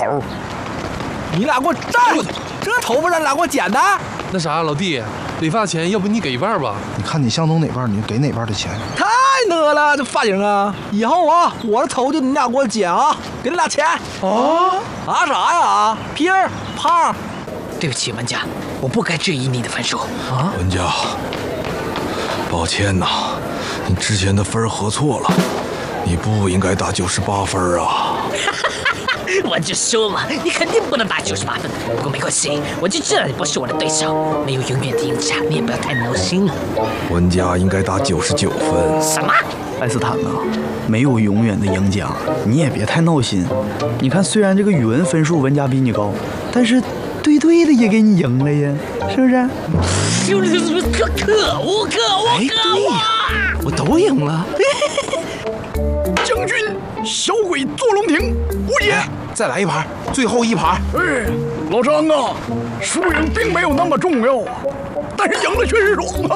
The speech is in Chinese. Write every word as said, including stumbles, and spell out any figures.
手。你俩给我站住！这头发让你俩给我剪的？ 那啥，老弟，理发钱要不你给一半吧？ 你看你相中哪半，你就给哪半的钱。 太讷了，这发型啊！以后啊，我的头就你俩给我剪啊，给你俩钱。啊啊啥呀啊！皮儿胖。 对不起，文家，我不该质疑你的分数啊。 文家，抱歉呐，你之前的分合错了，你不应该打九十八分啊。 我就说嘛，你肯定不能打九十八分。不过没关系，我就知道你不是我的对手。没有永远的赢家，你也不要太闹心了。 文家应该打九十九分。 什么？ 艾斯坦呐，没有永远的赢家，你也别太闹心。你看，虽然这个语文分数文家比你高，但是对对的也给你赢了呀，是不是？ 可可恶可恶可恶！ 我都赢了。 将军，小鬼坐龙庭，无解。再来一盘，最后一盘。 哎，老张啊，输赢并没有那么重要啊，但是赢了确实爽啊。